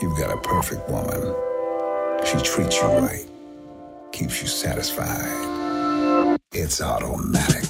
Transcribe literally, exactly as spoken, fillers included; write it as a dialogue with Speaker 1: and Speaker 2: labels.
Speaker 1: You've got a perfect woman. She treats you right, keeps you satisfied. It's automatic.